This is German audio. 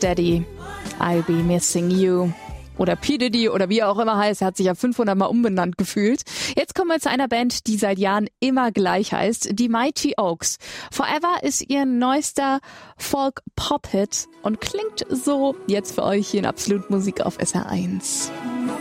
Daddy, I'll Be Missing You. Oder P. Diddy oder wie er auch immer heißt, er hat sich ja 500 Mal umbenannt gefühlt. Jetzt kommen wir zu einer Band, die seit Jahren immer gleich heißt, die Mighty Oaks. Forever ist ihr neuester Folk-Pop-Hit und klingt so jetzt für euch hier in Absolut Musik auf SR1.